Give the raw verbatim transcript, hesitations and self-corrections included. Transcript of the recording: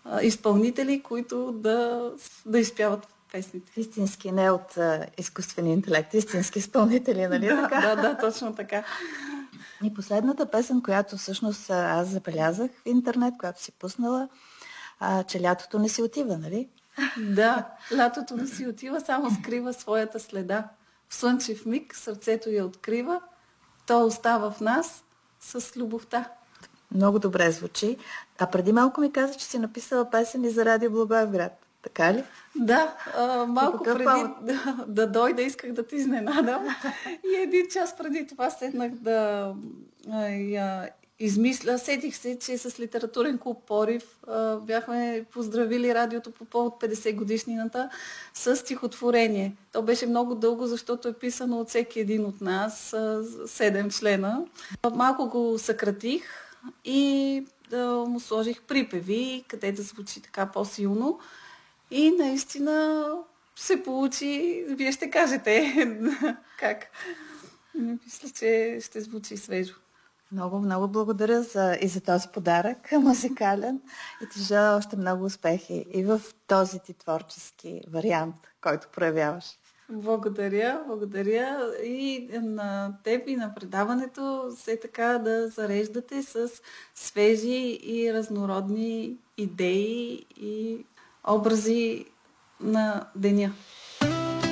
а, изпълнители, които да, да изпяват песните. Истински, не от а, изкуствения интелект, истински изпълнители, нали Да, така? да, да, точно така. И последната песен, която всъщност аз забелязах в интернет, която си пуснала, а, че лятото не си отива, нали? Да, лятото не си отива, само скрива своята следа. В слънчев миг сърцето я открива, то остава в нас с любовта. Много добре звучи. А преди малко ми каза, че си написала песен и за Радио Благоевград. Така ли? Да, а, малко преди да, да дойда, исках да те изненадам. И един час преди това седнах да а, я измисля. Сетих се, че с литературен клуб Порив а, бяхме поздравили радиото по повод петдесет годишнината с стихотворение. То беше много дълго, защото е писано от всеки един от нас, седем члена. Малко го съкратих и да му сложих припеви, къде да звучи така по-силно. И наистина се получи, вие ще кажете как. Мисля, че ще звучи свежо. Много, много благодаря за, и за този подарък музикален и ти желая още много успехи и в този ти творчески вариант, който проявяваш. Благодаря, благодаря и на теб и на предаването все така да зареждате с свежи и разнородни идеи и образи на деня.